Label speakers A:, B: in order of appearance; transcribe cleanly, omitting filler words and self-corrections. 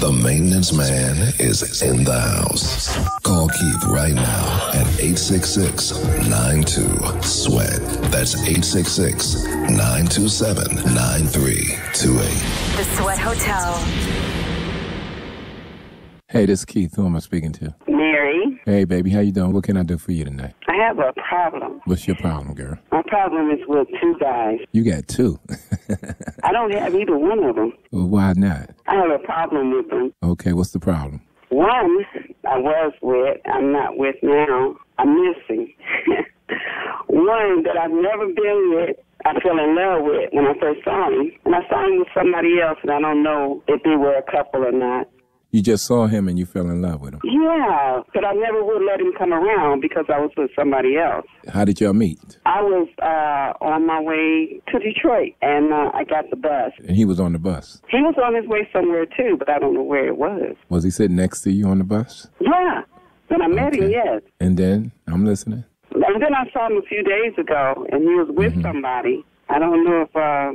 A: The maintenance man is in the house. Call Keith right now at 866-92-SWEAT. That's 866-927-9328.
B: The Sweat Hotel.
C: Hey, this is Keith. Who am I speaking to?
D: Mary.
C: Hey, baby. How you doing? What can I do for you tonight?
D: I have a problem.
C: What's your problem, girl?
D: My problem is with two guys.
C: You got two.
D: I don't have either one of them.
C: Well, why not?
D: I have a problem with them.
C: Okay, what's the problem?
D: One I was with, I'm not with now. I'm missing. One that I've never been with, I fell in love with when I first saw him. And I saw him with somebody else, and I don't know if they were a couple or not.
C: You just saw him and you fell in love with him?
D: Yeah, but I never would let him come around because I was with somebody else.
C: How did y'all meet?
D: I was on my way to Detroit, and I got the bus.
C: And he was on the bus?
D: He was on his way somewhere, too, but I don't know where it was.
C: Was he sitting next to you on the bus?
D: Yeah, when I met him, yes.
C: And then? I'm listening.
D: And then I saw him a few days ago, and he was with somebody. I don't know if